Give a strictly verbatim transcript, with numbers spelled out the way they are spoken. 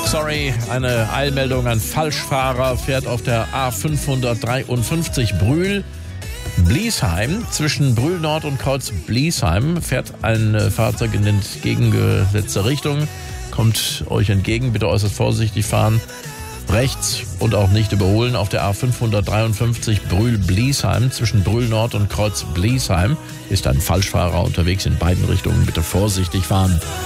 Sorry, eine Eilmeldung an Falschfahrer, fährt auf der A fünfhundertdreiundfünfzig Brühl Bliesheim. Zwischen Brühl Nord und Kreuz Bliesheim fährt ein Fahrzeug in entgegengesetzte Richtung, kommt euch entgegen, bitte äußerst vorsichtig fahren. Rechts und auch nicht überholen auf der A fünfhundertdreiundfünfzig Brühl-Bliesheim. Zwischen Brühl Nord und Kreuz Bliesheim ist ein Falschfahrer unterwegs in beiden Richtungen. Bitte vorsichtig fahren.